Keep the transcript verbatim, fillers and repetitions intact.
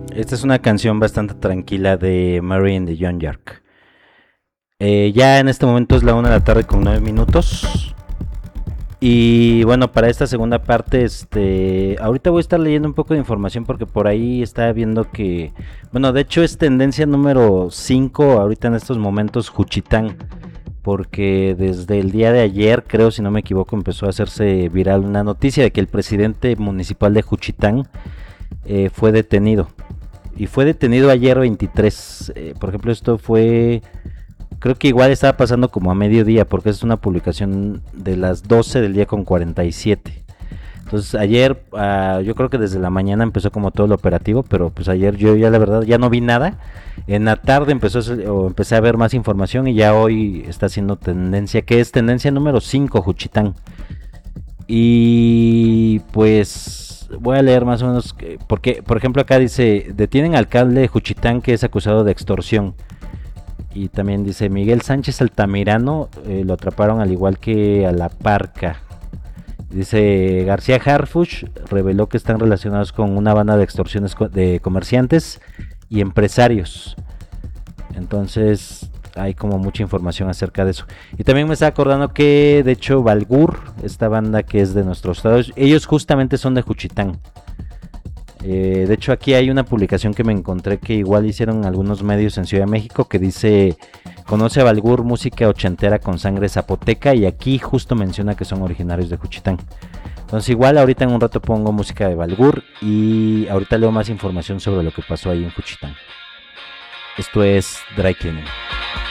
Esta es una canción bastante tranquila de Mary and the Young York. Eh, ya en este momento es la una de la tarde con nueve minutos. Y bueno, para esta segunda parte, este, ahorita voy a estar leyendo un poco de información porque por ahí estaba viendo que, bueno, de hecho es tendencia número cinco ahorita en estos momentos Juchitán, porque desde el día de ayer, creo si no me equivoco, empezó a hacerse viral una noticia de que el presidente municipal de Juchitán eh, fue detenido. Y fue detenido ayer veintitrés, eh, por ejemplo esto fue... Creo que igual estaba pasando como a mediodía, porque es una publicación de las doce del día con cuarenta y siete. Entonces ayer, uh, yo creo que desde la mañana empezó como todo el operativo, pero pues ayer yo ya la verdad ya no vi nada. En la tarde empezó o empecé a ver más información y ya hoy está haciendo tendencia, que es tendencia número cinco, Juchitán. Y pues voy a leer más o menos, porque por ejemplo acá dice, detienen al alcalde de Juchitán que es acusado de extorsión. Y también dice Miguel Sánchez Altamirano, eh, lo atraparon al igual que a La Parca. Dice García Harfuch reveló que están relacionados con una banda de extorsiones de comerciantes y empresarios. Entonces hay como mucha información acerca de eso. Y también me estaba acordando que de hecho Balgur, esta banda que es de nuestro estado, ellos justamente son de Juchitán. Eh, de hecho aquí hay una publicación que me encontré que igual hicieron algunos medios en Ciudad de México que dice, conoce a Balgur, música ochentera con sangre zapoteca, y aquí justo menciona que son originarios de Juchitán. Entonces igual ahorita en un rato pongo música de Balgur y ahorita leo más información sobre lo que pasó ahí en Juchitán. Esto es Dry Cleaning.